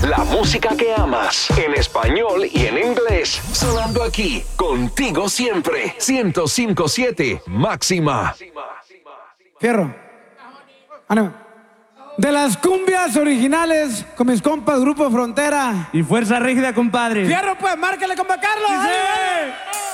La música que amas, en español y en inglés, sonando aquí, contigo siempre. 105.7 Máxima. Fierro. Ánimo. De las cumbias originales con mis compas Grupo Frontera y Fuerza Rígida, compadre. Fierro, pues, márquele, compa Carlos. ¡Sí!